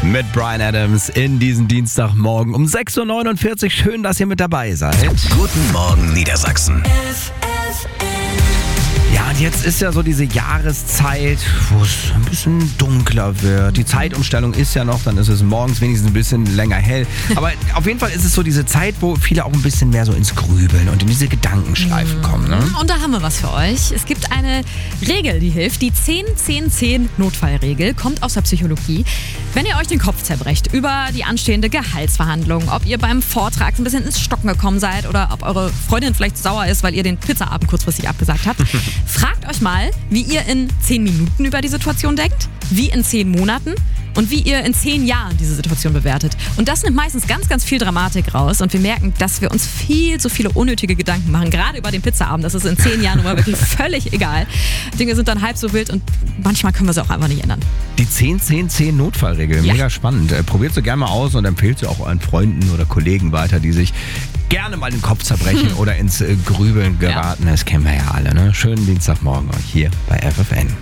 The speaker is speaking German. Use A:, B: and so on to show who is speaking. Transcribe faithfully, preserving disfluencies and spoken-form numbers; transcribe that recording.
A: mit Bryan Adams in diesem Dienstagmorgen um sechs Uhr neunundvierzig. Schön, dass ihr mit dabei seid.
B: Guten Morgen Niedersachsen.
A: Ja, und jetzt ist ja so diese Jahreszeit, wo es ein bisschen dunkler wird. Die Zeitumstellung ist ja noch, dann ist es morgens wenigstens ein bisschen länger hell. Aber auf jeden Fall ist es so diese Zeit, wo viele auch ein bisschen mehr so ins Grübeln und in diese Gedankenschleifen kommen. Ne?
C: Und da haben wir was für euch. Es gibt eine Regel, die hilft. Die zehn zehn zehn Notfallregel kommt aus der Psychologie. Wenn ihr euch den Kopf zerbrecht über die anstehende Gehaltsverhandlung, ob ihr beim Vortrag ein bisschen ins Stocken gekommen seid oder ob eure Freundin vielleicht sauer ist, weil ihr den Pizzaabend kurzfristig abgesagt habt, fragt euch mal, wie ihr in zehn Minuten über die Situation denkt, wie in zehn Monaten und wie ihr in zehn Jahren diese Situation bewertet. Und das nimmt meistens ganz, ganz viel Dramatik raus und wir merken, dass wir uns viel zu viele unnötige Gedanken machen, gerade über den Pizzaabend. Das ist in zehn Jahren immer wirklich völlig egal. Dinge sind dann halb so wild und manchmal können wir sie auch einfach nicht ändern.
A: Die zehn zehn zehn Notfallregel,
C: Ja.
A: mega spannend. Äh, Probiert sie gerne mal aus und empfehlt sie auch an Freunden oder Kollegen weiter, die sich gerne mal den Kopf zerbrechen oder ins äh, Grübeln geraten. Das kennen wir ja alle. Ne? Schönen Dienstagmorgen euch hier bei F F N.